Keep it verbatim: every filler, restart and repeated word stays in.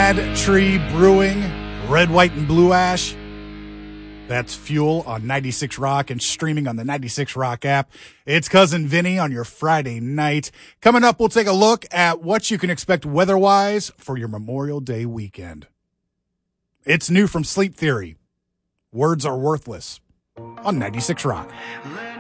Mad Tree Brewing, Red, White, and Blue Ash. That's Fuel on ninety-six Rock and streaming on the ninety-six Rock app. It's Cousin Vinny on your Friday night. Coming up, we'll take a look at what you can expect weather-wise for your Memorial Day weekend. It's new from Sleep Theory. Words Are Worthless on ninety-six Rock.